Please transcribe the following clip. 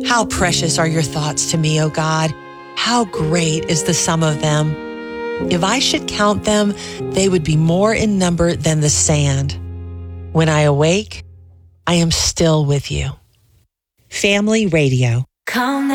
How precious are your thoughts to me, O God. How great is the sum of them. If I should count them, they would be more in number than the sand. When I awake, I am still with you. Family Radio. Calm